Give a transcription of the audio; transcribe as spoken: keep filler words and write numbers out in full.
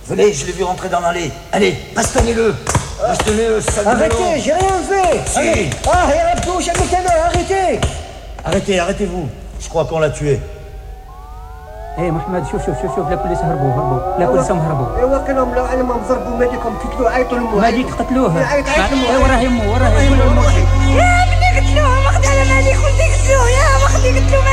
Venez, je l'ai vu rentrer dans l'allée. Allez, bastonnez-le. Bastonnez-le, sale Arrêtez, j'ai rien fait. Si. Allez. Ah, et Abdou, j'ai mis arrêtez. Arrêtez, arrêtez-vous. Je crois qu'on l'a tué. ايه محمد شوف شوف شوف شوف لا بوليس هربوا هربوا لا بوليس هم هربوا ايوا كانوا لو على ما ضربوا مالكم قتلوه عيطوا لمو مالك قتلوه عيط عيط لمو وراه يمو وراه يمو يا بني قتلوه ما خدي على مالك ولدي قتلوه يا ما خدي قتلوه